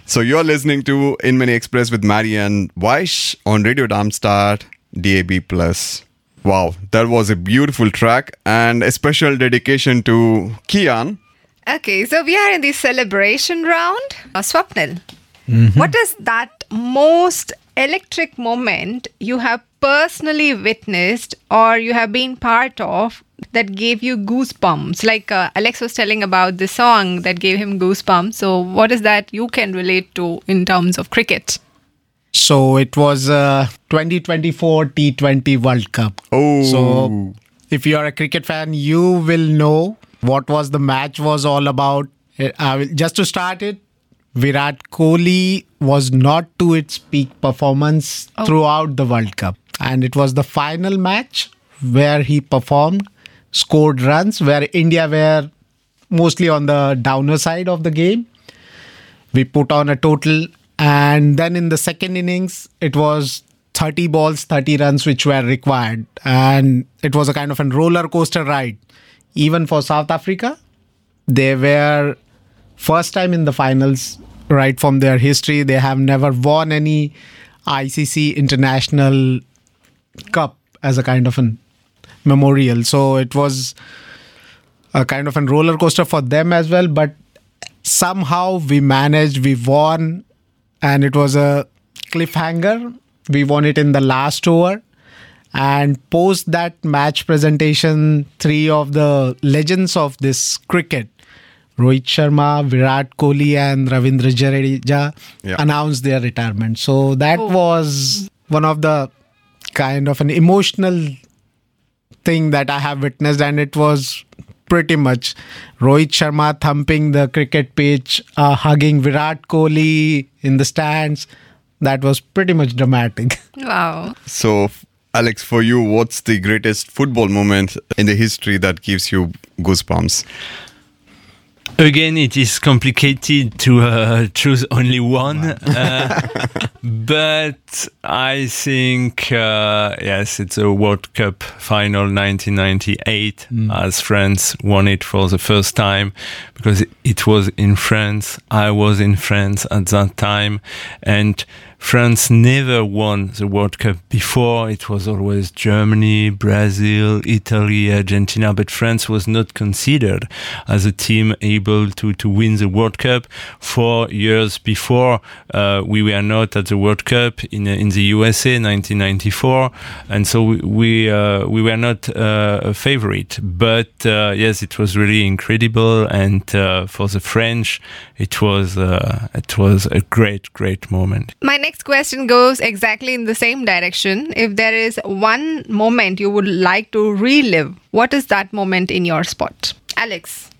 So you're listening to In Mini Express with Mary and Vaish on Radio Darmstadt DAB+. Wow, that was a beautiful track and a special dedication to Kian. Okay, so we are in the celebration round. Swapnil, what is that most electric moment you have personally witnessed or you have been part of that gave you goosebumps? Like Alex was telling about the song that gave him goosebumps. So what is that you can relate to in terms of cricket? So it was 2024 T20 World Cup. Oh. So if you're a cricket fan, you will know what was the match was all about. Just to start it, Virat Kohli was not to its peak performance throughout the World Cup. And it was the final match where he performed, scored runs, where India were mostly on the downer side of the game. We put on a total, and then in the second innings, it was 30 balls, 30 runs which were required. And it was a kind of a roller coaster ride. Even for South Africa, they were first time in the finals right from their history. They have never won any ICC International Cup as a kind of a memorial. So it was a kind of a roller coaster for them as well. But somehow we managed, we won, and it was a cliffhanger. We won it in the last over. And post that match presentation, three of the legends of this cricket, Rohit Sharma, Virat Kohli and Ravindra Jadeja announced their retirement. So that was one of the kind of an emotional thing that I have witnessed, and it was pretty much Rohit Sharma thumping the cricket pitch, hugging Virat Kohli in the stands. That was pretty much dramatic. Wow. So, Alex, for you, what's the greatest football moment in the history that gives you goosebumps? Again, it is complicated to choose only one, but I think, yes, it's a World Cup final 1998 as France won it for the first time, because it was in France. I was in France at that time, and France never won the World Cup before. It was always Germany, Brazil, Italy, Argentina, but France was not considered as a team able to win the World Cup. 4 years before, we were not at the World Cup in the USA, 1994, and so we were not a favorite. But yes, it was really incredible, and for the French, it was a great moment. My next question goes exactly in the same direction. If there is one moment you would like to relive, what is that moment in your spot? Alex?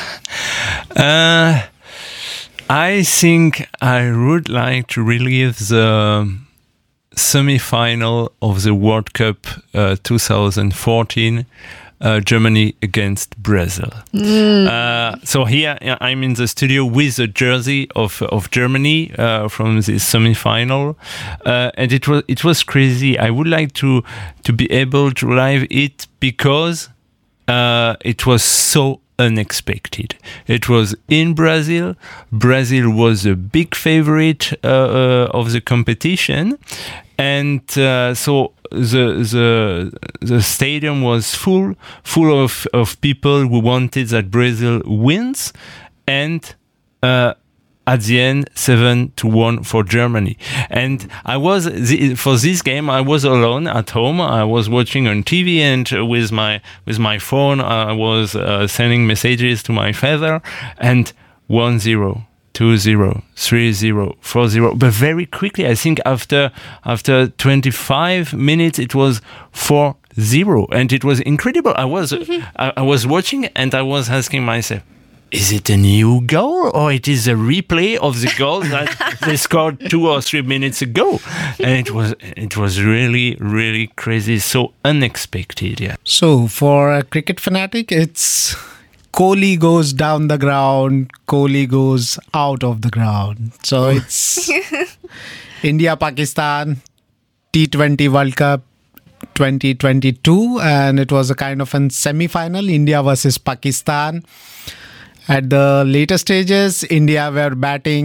I think I would like to relive the semi-final of the World Cup 2014, Germany against Brazil. So here I'm in the studio with the jersey of Germany from the semi-final, and it was crazy. I would like to be able to live it because it was so unexpected. It was in Brazil. Brazil was a big favorite of the competition, and so the stadium was full of people who wanted that Brazil wins, and at the end 7-1 for Germany. And I was for this game I was alone at home. I was watching on TV, and with my phone I was sending messages to my father, and 1-0, 2-0, 3-0, 4-0. But very quickly, I think after 25 minutes, it was 4-0, and it was incredible. I was watching, and I was asking myself, is it a new goal, or it is a replay of the goal that they scored 2 or 3 minutes ago? And it was really, really crazy, so unexpected. Yeah. So for a cricket fanatic, it's Kohli goes down the ground, Kohli goes out of the ground. So it's India-Pakistan T20 World Cup 2022, and it was a kind of a semi-final, India versus Pakistan. At the later stages, India were batting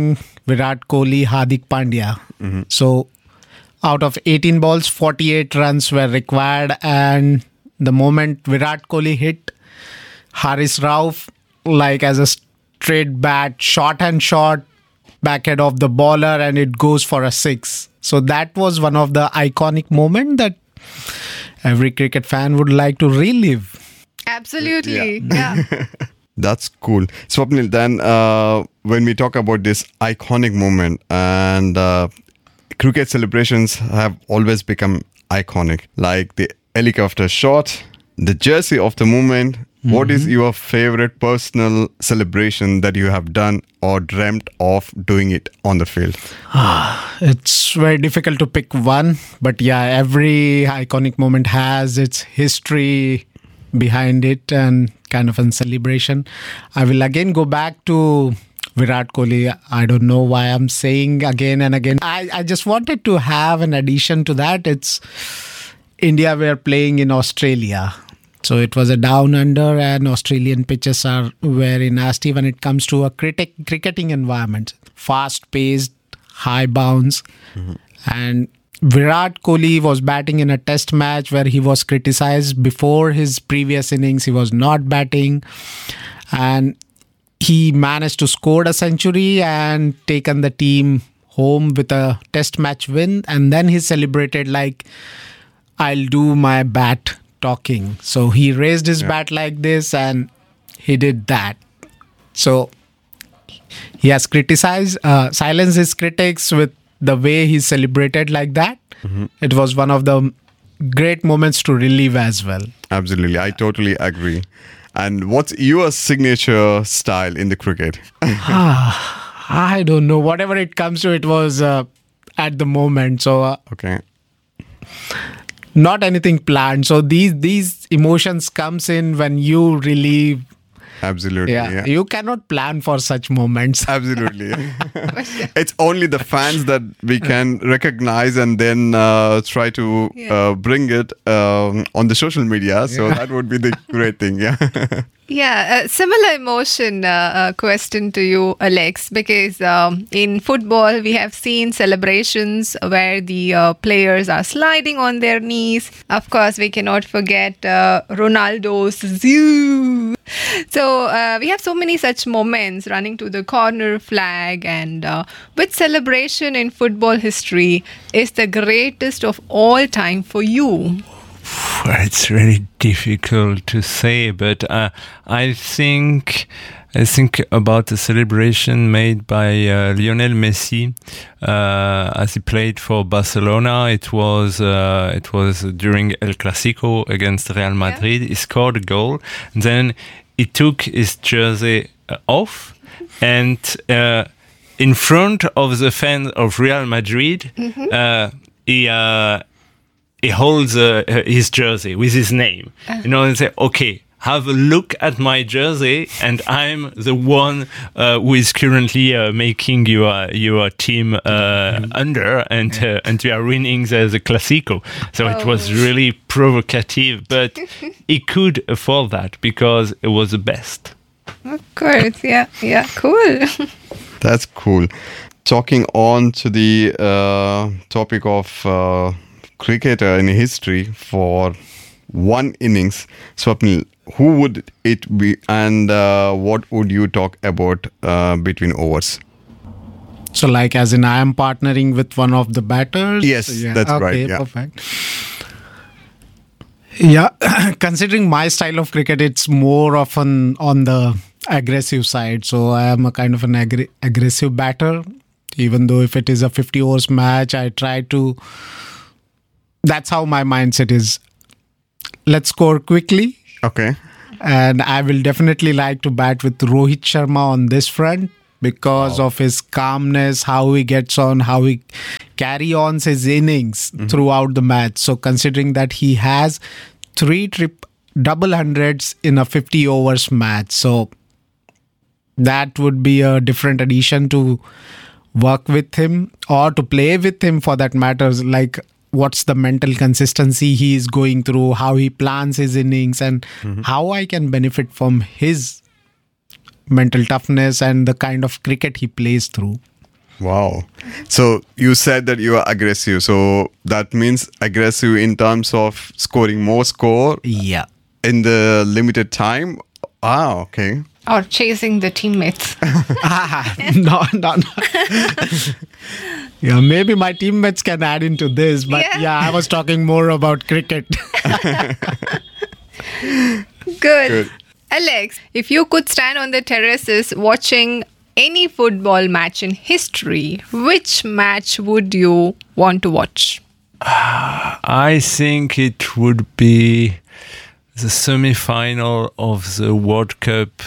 Virat Kohli, Hardik Pandya. So out of 18 balls, 48 runs were required. And the moment Virat Kohli hit Haris Rauf, like as a straight bat, short and short, backhead of the bowler, and it goes for a 6. So that was one of the iconic moments that every cricket fan would like to relive. Absolutely. Yeah. That's cool. Swapnil, then when we talk about this iconic moment, and cricket celebrations have always become iconic, like the helicopter shot, the jersey of the moment. What is your favorite personal celebration that you have done or dreamt of doing it on the field? It's very difficult to pick one, but yeah, every iconic moment has its history behind it and kind of a celebration. I will again go back to Virat Kohli. I don't know why I'm saying again and again. I just wanted to have an addition to that. It's India were playing in Australia. So it was a down under, and Australian pitches are very nasty when it comes to a cricketing environment. Fast paced, high bounce. And Virat Kohli was batting in a test match where he was criticized before his previous innings. He was not batting. And he managed to score a century and taken the team home with a test match win. And then he celebrated like, I'll do my bat talking. So he raised his bat like this and he did that. So he has criticized, silenced his critics with the way he celebrated like that. It was one of the great moments to relive as well. Absolutely. I totally agree. And what's your signature style in the cricket? I don't know. Whatever it comes to, it was at the moment. So Okay. not anything planned. So these emotions comes in when you relive. Absolutely. Yeah. You cannot plan for such moments. Absolutely. It's only the fans that we can recognize and then try to bring it on the social media. So that would be the great thing. Yeah. Yeah, a similar emotion question to you, Alex, because in football, we have seen celebrations where the players are sliding on their knees. Of course, we cannot forget Ronaldo's zoo. So we have so many such moments running to the corner flag, and which celebration in football history is the greatest of all time for you? It's really difficult to say, but I think about the celebration made by Lionel Messi as he played for Barcelona. It was during El Clasico against Real Madrid. He scored a goal, and then he took his jersey off, and in front of the fans of Real Madrid, he holds his jersey with his name, and say, okay, have a look at my jersey, and I'm the one who is currently making your team under, and we are winning the Clasico. So it was really provocative, but he could afford that because it was the best. Of course, yeah, cool. That's cool. Talking on to the topic of cricketer in history for one innings, Swapnil, who would it be, and what would you talk about between overs? So like as in I am partnering with one of the batters? Yes, that's right. Yeah. Perfect. Yeah, considering my style of cricket, it's more often on the aggressive side. So I am a kind of an aggressive batter. Even though if it is a 50 overs match, I try to... That's how my mindset is. Let's score quickly. Okay. And I will definitely like to bat with Rohit Sharma on this front because of his calmness, how he gets on, how he carry on his innings throughout the match. So considering that he has 3 double hundreds in a 50 overs match. So that would be a different addition to work with him or to play with him for that matter. Like what's the mental consistency he is going through, how he plans his innings, and how I can benefit from his mental toughness and the kind of cricket he plays through. Wow. So you said that you are aggressive. So that means aggressive in terms of scoring more score Yeah. in the limited time. Ah, okay. Or chasing the teammates. No. Yeah, maybe my teammates can add into this, but Yeah. I was talking more about cricket. Good. Alex, if you could stand on the terraces watching any football match in history, which match would you want to watch? I think it would be the semi-final of the World Cup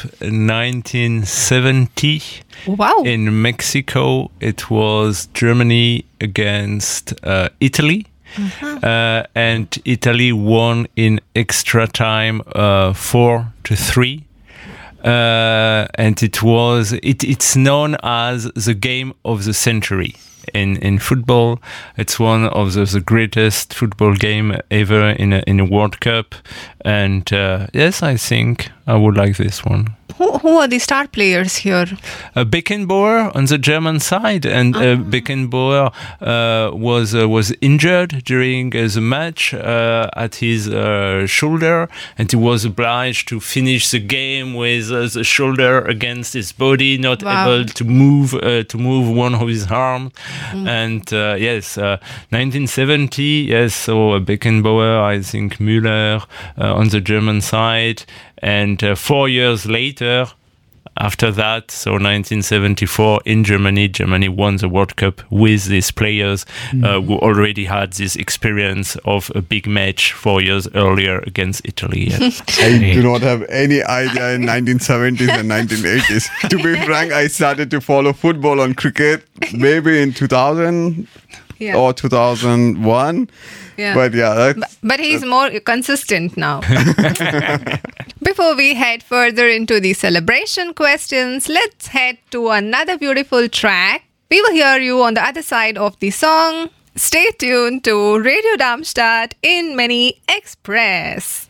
1970 Wow. in Mexico. It was Germany against Italy. And Italy won in extra time 4-3. And it's known as the game of the century in football. It's one of the greatest football game ever in a World Cup. And yes, I think I would like this one. Who are the star players here? Beckenbauer on the German side, and Beckenbauer was injured during the match at his shoulder, and he was obliged to finish the game with the shoulder against his body, not able to move one of his arms. And yes, 1970, yes. So Beckenbauer, I think Müller on the German side. And 4 years later, after that, so 1974 in Germany won the World Cup with these players who already had this experience of a big match 4 years earlier against Italy. Yes. I do not have any idea in 1970s and 1980s. To be frank, I started to follow football on cricket maybe in 2000 or 2001. Yeah. But yeah, But he's more consistent now. Before we head further into the celebration questions, let's head to another beautiful track. We will hear you on the other side of the song. Stay tuned to Radio Darmstadt in Mini Express.